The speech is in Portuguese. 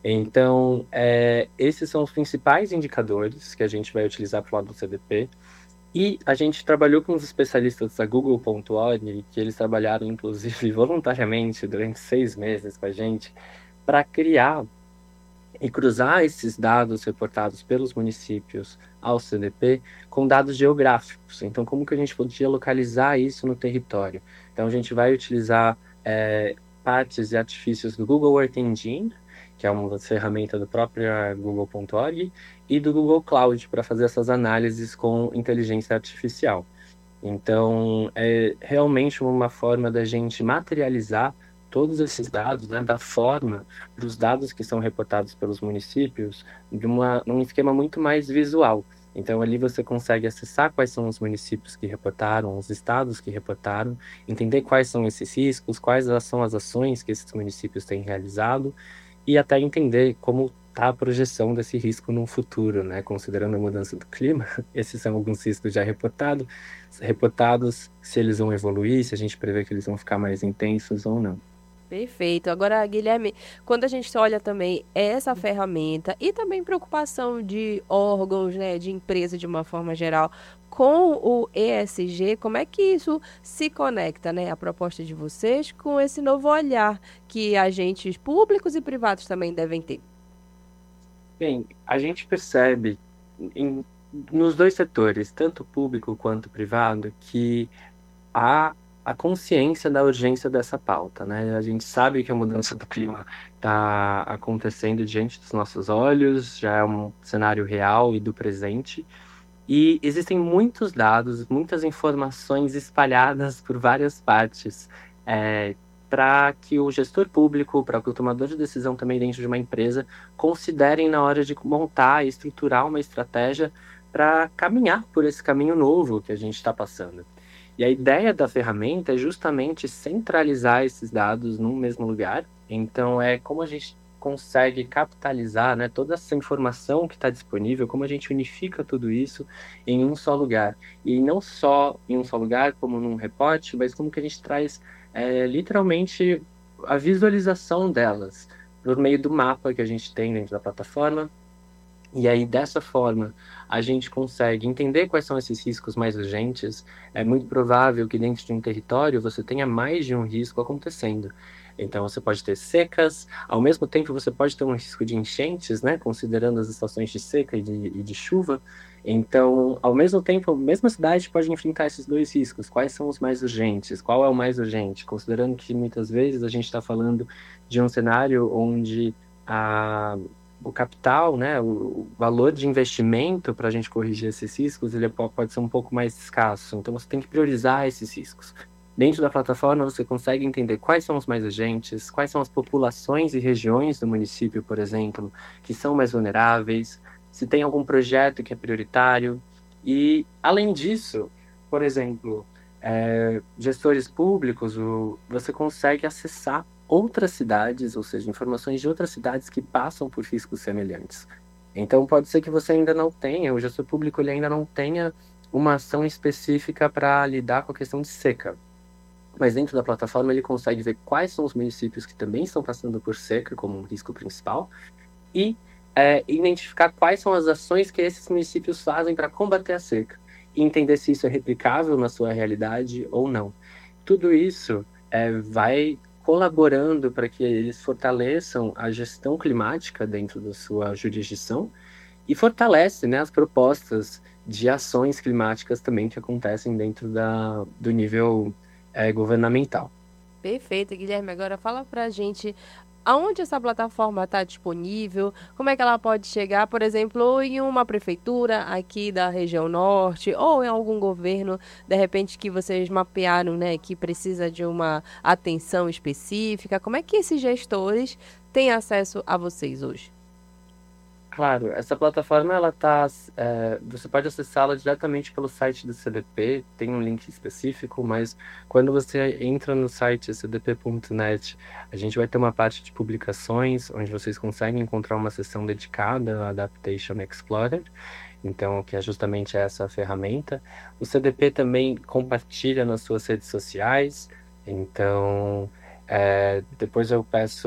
Então, esses são os principais indicadores que a gente vai utilizar para o lado do CDP. E a gente trabalhou com os especialistas da Google.org, que eles trabalharam, inclusive, voluntariamente durante 6 meses com a gente, para criar e cruzar esses dados reportados pelos municípios ao CDP com dados geográficos. Então, como que a gente podia localizar isso no território? Então, a gente vai utilizar partes e artifícios do Google Earth Engine, que é uma ferramenta do próprio Google.org, e do Google Cloud para fazer essas análises com inteligência artificial. Então, é realmente uma forma da gente materializar todos esses dados, né, da forma dos dados que são reportados pelos municípios, num esquema muito mais visual. Então, ali você consegue acessar quais são os municípios que reportaram, os estados que reportaram, entender quais são esses riscos, quais são as ações que esses municípios têm realizado, e até entender como está a projeção desse risco no futuro, né? Considerando a mudança do clima, esses são alguns riscos já reportados, se eles vão evoluir, se a gente prevê que eles vão ficar mais intensos ou não. Perfeito. Agora, Guilherme, quando a gente olha também essa ferramenta e também preocupação de órgãos, né, de empresa de uma forma geral, com o ESG, como é que isso se conecta, né, a proposta de vocês com esse novo olhar que agentes públicos e privados também devem ter? Bem, a gente percebe em- nos dois setores, tanto público quanto privado, que há a consciência da urgência dessa pauta, né? A gente sabe que a mudança do clima está acontecendo diante dos nossos olhos, já é um cenário real e do presente, e existem muitos dados, muitas informações espalhadas por várias partes, para que o gestor público, para que o tomador de decisão também dentro de uma empresa, considerem na hora de montar e estruturar uma estratégia para caminhar por esse caminho novo que a gente está passando. E a ideia da ferramenta é justamente centralizar esses dados num mesmo lugar. Então, é como a gente consegue capitalizar, né, toda essa informação que está disponível, como a gente unifica tudo isso em um só lugar. E não só em um só lugar, como num reporte, mas como que a gente traz literalmente a visualização delas por meio do mapa que a gente tem dentro da plataforma. E aí, dessa forma, a gente consegue entender quais são esses riscos mais urgentes. É muito provável que dentro de um território você tenha mais de um risco acontecendo. Então, você pode ter secas, ao mesmo tempo você pode ter um risco de enchentes, né? Considerando as estações de seca e de chuva. Então, ao mesmo tempo, a mesma cidade pode enfrentar esses dois riscos. Quais são os mais urgentes? Qual é o mais urgente? Considerando que muitas vezes a gente está falando de um cenário onde a o capital, né, o valor de investimento para a gente corrigir esses riscos, ele pode ser um pouco mais escasso. Então, você tem que priorizar esses riscos. Dentro da plataforma, você consegue entender quais são os mais urgentes, quais são as populações e regiões do município, por exemplo, que são mais vulneráveis, se tem algum projeto que é prioritário. E, além disso, por exemplo, gestores públicos, você consegue acessar outras cidades, ou seja, informações de outras cidades que passam por riscos semelhantes. Então, pode ser que você ainda não tenha, o gestor público ele ainda não tenha uma ação específica para lidar com a questão de seca. Mas dentro da plataforma ele consegue ver quais são os municípios que também estão passando por seca como um risco principal e identificar quais são as ações que esses municípios fazem para combater a seca e entender se isso é replicável na sua realidade ou não. Tudo isso vai colaborando para que eles fortaleçam a gestão climática dentro da sua jurisdição e fortalece, né, as propostas de ações climáticas também que acontecem dentro do nível governamental. Perfeito, Guilherme. Agora fala pra gente aonde essa plataforma está disponível, como é que ela pode chegar, por exemplo, em uma prefeitura aqui da região norte ou em algum governo, de repente, que vocês mapearam, né, que precisa de uma atenção específica. Como é que esses gestores têm acesso a vocês hoje? Claro, essa plataforma você pode acessá-la diretamente pelo site do CDP, tem um link específico, mas quando você entra no site cdp.net, a gente vai ter uma parte de publicações, onde vocês conseguem encontrar uma seção dedicada ao Adaptation Explorer, então que é justamente essa ferramenta. O CDP também compartilha nas suas redes sociais, então depois eu peço